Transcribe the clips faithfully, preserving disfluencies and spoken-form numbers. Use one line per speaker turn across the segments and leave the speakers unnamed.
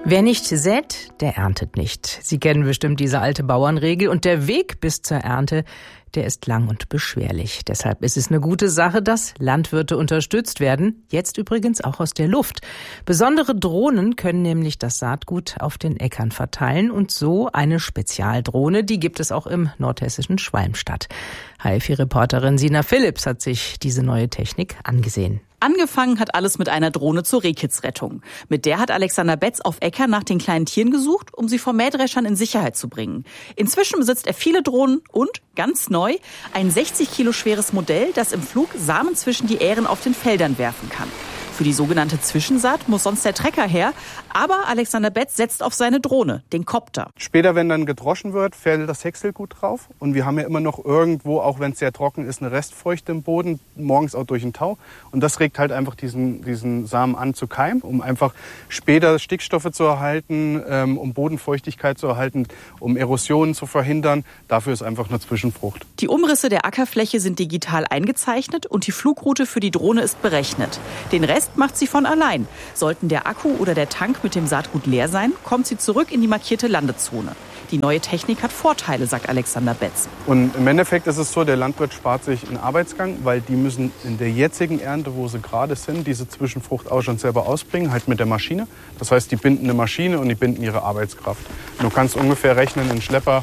Wer nicht sät, der erntet nicht. Sie kennen bestimmt diese alte Bauernregel. Und der Weg bis zur Ernte, der ist lang und beschwerlich. Deshalb ist es eine gute Sache, dass Landwirte unterstützt werden. Jetzt übrigens auch aus der Luft. Besondere Drohnen können nämlich das Saatgut auf den Äckern verteilen. Und so eine Spezialdrohne, die gibt es auch im nordhessischen Schwalmstadt. H F I-Reporterin Sina Philipps hat sich diese neue Technik angesehen.
Angefangen hat alles mit einer Drohne zur Rehkitzrettung. Mit der hat Alexander Betz auf Äckern nach den kleinen Tieren gesucht, um sie vor Mähdreschern in Sicherheit zu bringen. Inzwischen besitzt er viele Drohnen und, ganz neu, ein sechzig Kilo schweres Modell, das im Flug Samen zwischen die Ähren auf den Feldern werfen kann. Für die sogenannte Zwischensaat muss sonst der Trecker her, aber Alexander Betz setzt auf seine Drohne, den Kopter.
Später, wenn dann gedroschen wird, fällt das Häckselgut drauf. Und wir haben ja immer noch irgendwo, auch wenn es sehr trocken ist, eine Restfeuchte im Boden, morgens auch durch den Tau. Und das regt halt einfach diesen, diesen Samen an zu keimen, um einfach später Stickstoffe zu erhalten, ähm, um Bodenfeuchtigkeit zu erhalten, um Erosionen zu verhindern. Dafür ist einfach eine Zwischenfrucht.
Die Umrisse der Ackerfläche sind digital eingezeichnet und die Flugroute für die Drohne ist berechnet. Den Rest macht sie von allein. Sollten der Akku oder der Tank mit dem Saatgut leer sein, kommt sie zurück in die markierte Landezone. Die neue Technik hat Vorteile, sagt Alexander Betz.
Und im Endeffekt ist es so, der Landwirt spart sich einen Arbeitsgang, weil die müssen in der jetzigen Ernte, wo sie gerade sind, diese Zwischenfrucht auch schon selber ausbringen, halt mit der Maschine. Das heißt, die binden eine Maschine und die binden ihre Arbeitskraft. Und du kannst ungefähr rechnen, ein Schlepper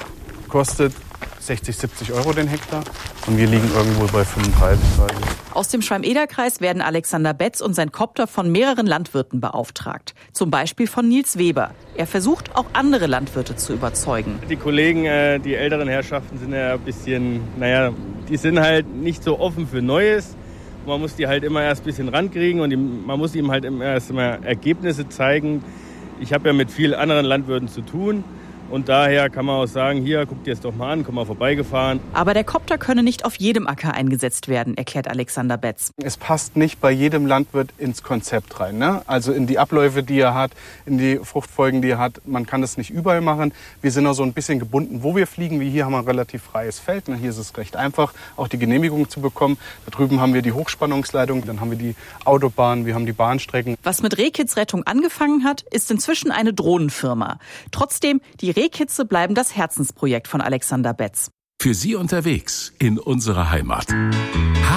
kostet sechzig, siebzig Euro den Hektar und wir liegen irgendwo bei fünfunddreißig.
Aus dem Schwalm-Eder-Kreis werden Alexander Betz und sein Kopter von mehreren Landwirten beauftragt. Zum Beispiel von Nils Weber. Er versucht, auch andere Landwirte zu überzeugen.
Die Kollegen, äh, die älteren Herrschaften sind ja ein bisschen, naja, die sind halt nicht so offen für Neues. Man muss die halt immer erst ein bisschen rankriegen und die, man muss ihm halt immer erst mal Ergebnisse zeigen. Ich habe ja mit vielen anderen Landwirten zu tun. Und daher kann man auch sagen, hier, guck dir es doch mal an, komm mal vorbeigefahren.
Aber der Kopter könne nicht auf jedem Acker eingesetzt werden, erklärt Alexander Betz.
Es passt nicht bei jedem Landwirt ins Konzept rein, ne? Also in die Abläufe, die er hat, in die Fruchtfolgen, die er hat. Man kann das nicht überall machen. Wir sind auch so ein bisschen gebunden, wo wir fliegen. Wie hier haben wir ein relativ freies Feld. Ne? Hier ist es recht einfach, auch die Genehmigung zu bekommen. Da drüben haben wir die Hochspannungsleitung, dann haben wir die Autobahn, wir haben die Bahnstrecken.
Was mit Rehkitzrettung angefangen hat, ist inzwischen eine Drohnenfirma. Trotzdem, die Rehkitze bleiben das Herzensprojekt von Alexander Betz.
Für Sie unterwegs in unserer Heimat.